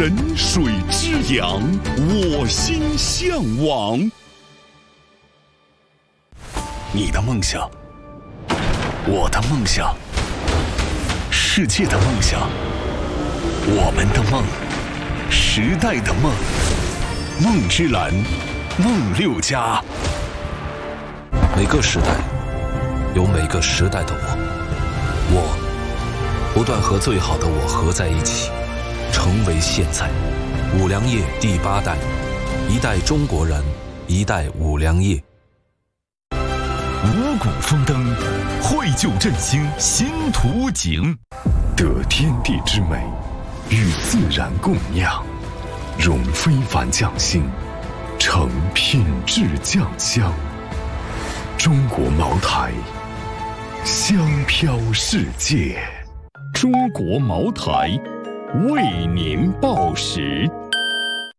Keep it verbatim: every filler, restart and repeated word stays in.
神水之阳，我心向往。你的梦想，我的梦想，世界的梦想，我们的梦，时代的梦。梦之蓝，梦六加。 每个时代有每个时代的我，我不断和最好的我合在一起，成为现在。五粮液第八代，一代中国人，一代五粮液。 五谷丰登，绘就振兴新图景， 得天地之美，与自然共酿，融非凡匠心，成品质酱香。中国茅台，香飘世界。 中国茅台，为您报时。